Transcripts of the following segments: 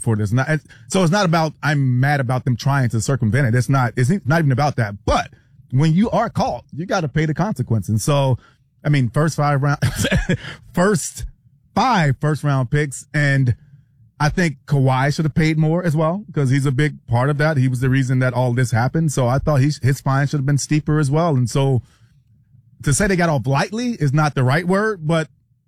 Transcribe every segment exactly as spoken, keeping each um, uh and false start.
for this. Not, so it's not about, I'm mad about them trying to circumvent it. It's not, it's not even about that. But when you are caught, you got to pay the consequence. And so, I mean, first five round, first five first round picks. And I think Kawhi should have paid more as well because he's a big part of that. He was the reason that all this happened. So I thought he, his fine should have been steeper as well. And so to say they got off lightly is not the right word, but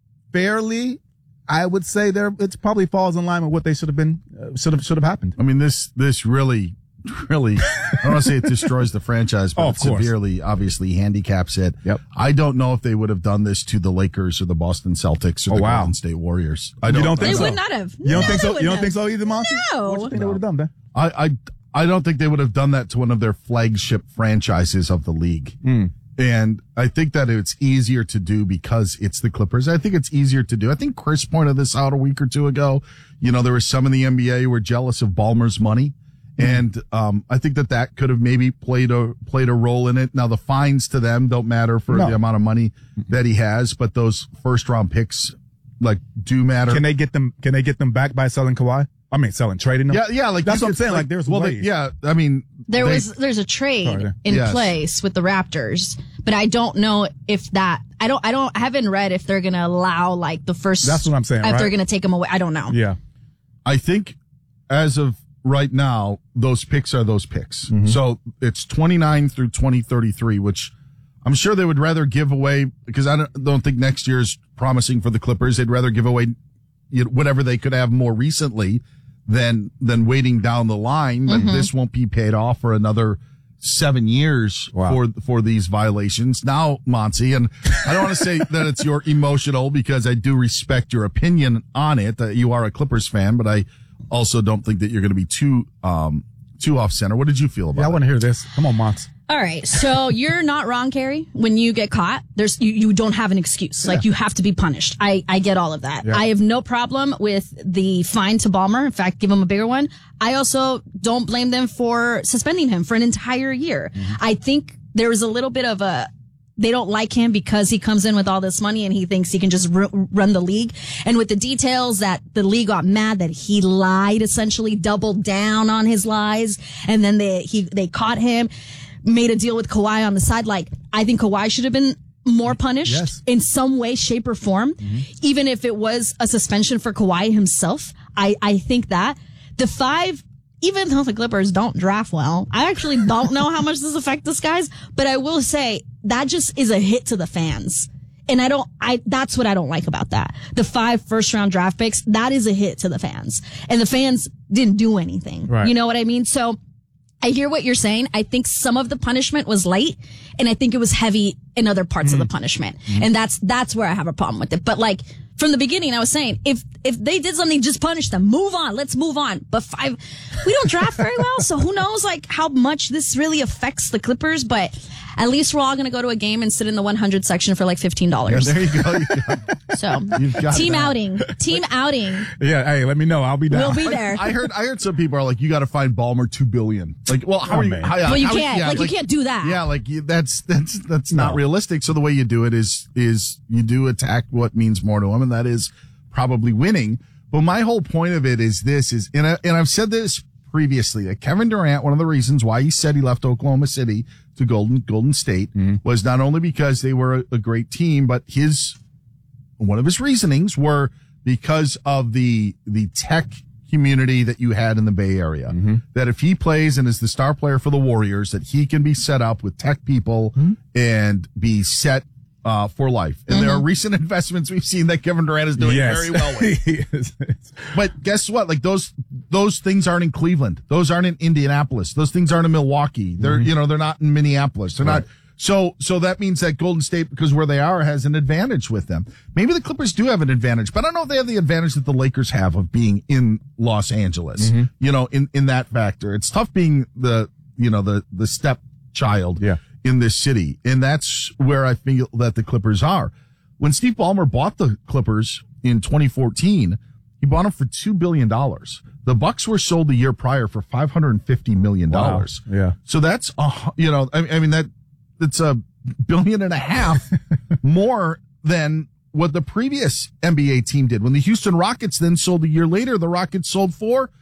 fairly, I would say there it probably falls in line with what they should have been, uh, should have, should have happened. I mean, this, this really, really, I don't want to say it destroys the franchise, but oh, it severely, obviously, handicaps it. Yep. I don't know if they would have done this to the Lakers or the Boston Celtics or oh, the wow. Golden State Warriors. I you don't, don't think they so? would not have. You don't no, think so? You don't have. think so either, Monty? No. What do you think no. they would have done, Ben? I, I, I don't think they would have done that to one of their flagship franchises of the league. Mm. And I think that it's easier to do because it's the Clippers. I think it's easier to do. I think Chris pointed this out a week or two ago. You know, there were some in the N B A who were jealous of Ballmer's money. Mm. And, um, I think that that could have maybe played a, played a role in it. Now the fines to them don't matter for no. the amount of money that he has, but those first round picks, like, do matter. Can they get them, can they get them back by selling Kawhi? I mean, selling, trading them? Yeah, yeah, like that's what I'm saying. Like, like there's well, ways. They, yeah, I mean, there they, was there's a trade Sorry. in Yes. place with the Raptors, but I don't know if that I don't I don't I haven't read if they're gonna allow like the first. That's what I'm saying. If right? they're gonna take them away, I don't know. Yeah, I think as of right now, those picks are those picks. Mm-hmm. So it's twenty-nine through twenty thirty-three, which I'm sure they would rather give away because I don't, don't think next year's promising for the Clippers. They'd rather give away you know, whatever they could have more recently than than waiting down the line. But mm-hmm. this won't be paid off for another seven years wow. for for these violations. Now, Monty, and I don't want to say that it's your emotional because I do respect your opinion on it, that you are a Clippers fan, but I also don't think that you're going to be too um too off center. What did you feel about yeah, I it? want to hear this. Come on, Mons. All right, so you're not wrong, Carrie. When you get caught, there's you, you don't have an excuse. Like, yeah. you have to be punished. I, I get all of that. Yeah. I have no problem with the fine to Ballmer. In fact, give him a bigger one. I also don't blame them for suspending him for an entire year. Mm-hmm. I think there was a little bit of a, they don't like him because he comes in with all this money and he thinks he can just r- run the league. And with the details that the league got mad that he lied, essentially doubled down on his lies. And then they, he, they caught him. Made a deal with Kawhi on the side. Like, I think Kawhi should have been more punished yes. in some way, shape, or form. Mm-hmm. Even if it was a suspension for Kawhi himself. I, I think that. The five, even though the Clippers don't draft well, I actually don't know how much this affects this guys, but I will say that just is a hit to the fans. And I don't, I, that's what I don't like about that. The five first round draft picks, that is a hit to the fans. And the fans didn't do anything. Right. You know what I mean? So, I hear what you're saying. I think some of the punishment was light, and I think it was heavy in other parts mm-hmm. of the punishment. Mm-hmm. And that's, that's where I have a problem with it. But like, from the beginning, I was saying, if, if they did something, just punish them. Move on. Let's move on. But five, we don't draft very well. So who knows, like, how much this really affects the Clippers. But at least we're all going to go to a game and sit in the one hundred section for like fifteen dollars. Yeah, there you go. You got, so, got team that. outing. Team outing. Yeah, hey, let me know. I'll be down. We'll be there. I, I heard, I heard some people are like, you got to find Ballmer two billion. Like, well, how Oh, are you? man. How, Well, you how, can't. yeah, like, you can't do that. Yeah, like you, that's that's that's not No. realistic. So the way you do it is is you do attack what means more to him, and that is probably winning. But my whole point of it is this: is and I, and I've said this previously that Kevin Durant, one of the reasons why he said he left Oklahoma City to Golden Golden State mm-hmm. was not only because they were a, a great team, but his one of his reasonings were because of the the tech community that you had in the Bay Area. Mm-hmm. That if he plays and is the star player for the Warriors, that he can be set up with tech people mm-hmm. and be set uh for life. And mm-hmm. there are recent investments we've seen that Kevin Durant is doing yes. very well with. But guess what? Like those those things aren't in Cleveland. Those aren't in Indianapolis. Those things aren't in Milwaukee. They're mm-hmm. you know, they're not in Minneapolis. They're right. not So, so that means that Golden State, because where they are, has an advantage with them. Maybe the Clippers do have an advantage, but I don't know if they have the advantage that the Lakers have of being in Los Angeles. Mm-hmm. You know, in, in that factor. It's tough being the, you know, the, the stepchild yeah. in this city. And that's where I feel that the Clippers are. When Steve Ballmer bought the Clippers in twenty fourteen, he bought them for two billion dollars. The Bucks were sold the year prior for five hundred fifty million dollars. Wow. Yeah. So that's, uh, you know, I, I mean, that, it's a billion and a half more than what the previous N B A team did. When the Houston Rockets then sold a year later, the Rockets sold for